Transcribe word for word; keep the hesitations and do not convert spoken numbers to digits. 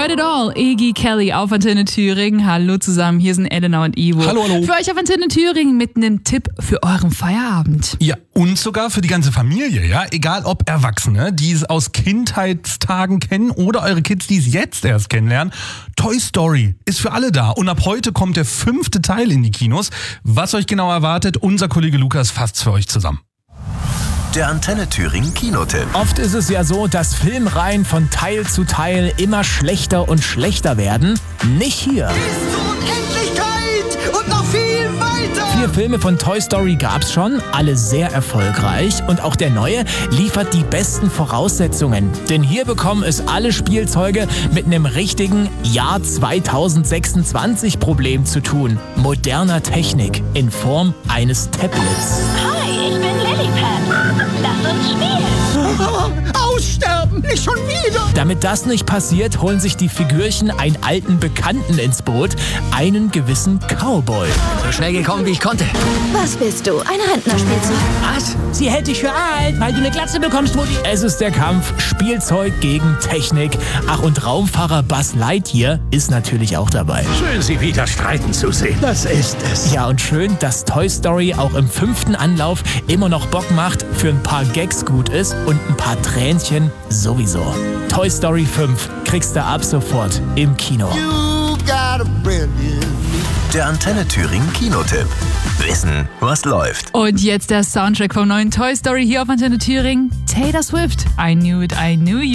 Heard It All, Iggy Kelly auf Antenne Thüringen. Hallo zusammen, hier sind Elena und Ivo. Hallo, hallo. Für euch auf Antenne Thüringen mit einem Tipp für euren Feierabend. Ja, und sogar für die ganze Familie, ja. Egal ob Erwachsene, die es aus Kindheitstagen kennen oder eure Kids, die es jetzt erst kennenlernen. Toy Story ist für alle da. Und ab heute kommt der fünfte Teil in die Kinos. Was euch genau erwartet, unser Kollege Lukas fasst's für euch zusammen. Der Antenne Thüringen Kinotipp. Oft ist es ja so, dass Filmreihen von Teil zu Teil immer schlechter und schlechter werden. Nicht hier. Bis zur Unendlichkeit und noch viel weiter. Vier Filme von Toy Story gab's schon, alle sehr erfolgreich. Und auch der neue liefert die besten Voraussetzungen. Denn hier bekommen es alle Spielzeuge mit einem richtigen Jahr zweitausendsechsundzwanzig Problem zu tun. Moderner Technik in Form eines Tablets. Hi, ich bin Lilliput. Lass uns spielen. Aussterben, nicht schon wieder. Damit das nicht passiert, holen sich die Figürchen einen alten Bekannten ins Boot, einen gewissen Cowboy. So schnell gekommen, wie ich konnte. Was bist du? Ein Rentnerspielzeug? Was? Sie hält dich für alt, weil du eine Glatze bekommst, Mutti. Es ist der Kampf Spielzeug gegen Technik. Ach, und Raumfahrer Buzz Lightyear ist natürlich auch dabei. Schön, Sie wieder streiten zu sehen. Das ist es. Ja, und schön, dass Toy Story auch im fünften Anlauf immer noch Bock macht, für ein paar Gags gut ist und ein paar Tränchen sowieso. Toy Story fünf kriegst du ab sofort im Kino. You got a brand new. Der Antenne Thüringen Kinotipp. Wissen, was läuft. Und jetzt der Soundtrack vom neuen Toy Story hier auf Antenne Thüringen. Taylor Swift, I Knew It, I Knew You.